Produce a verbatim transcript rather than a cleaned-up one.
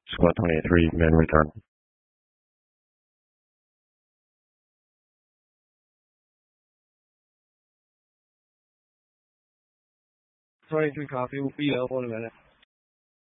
Squad twenty-three, men return. twenty-three copy. We'll be available in a minute.